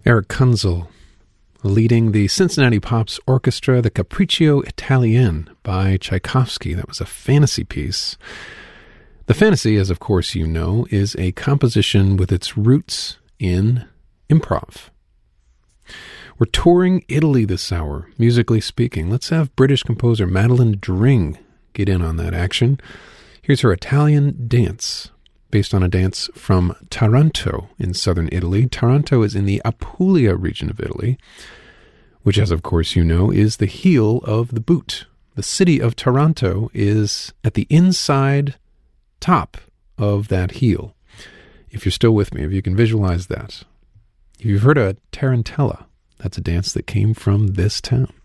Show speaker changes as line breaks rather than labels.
Eric Kunzel leading the Cincinnati Pops Orchestra, the Capriccio Italien by Tchaikovsky. That was a fantasy piece. The fantasy, as of course you know, is a composition with its roots in improv. We're touring Italy this hour, musically speaking. Let's have British composer Madeline Dring get in on that action. Here's her Italian dance, based on a dance from Taranto in southern Italy. Taranto is in the Apulia region of Italy, which, as of course you know, is the heel of the boot. The city of Taranto is at the inside top of that heel. If you're still with me, if you can visualize that. If you've heard a tarantella, that's a dance that came from this town.